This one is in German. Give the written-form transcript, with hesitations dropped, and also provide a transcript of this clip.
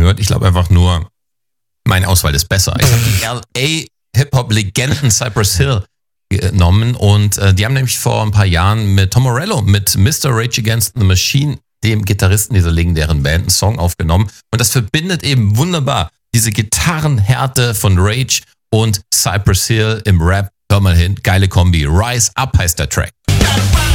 angehört. Ich glaube einfach nur, meine Auswahl ist besser. Ich habe die LA-Hip-Hop-Legenden Cypress Hill genommen und die haben nämlich vor ein paar Jahren mit Tom Morello, mit Mr. Rage Against the Machine, dem Gitarristen dieser legendären Band, einen Song aufgenommen. Und das verbindet eben wunderbar diese Gitarrenhärte von Rage und Cypress Hill im Rap. Hör mal hin, geile Kombi. Rise Up heißt der Track.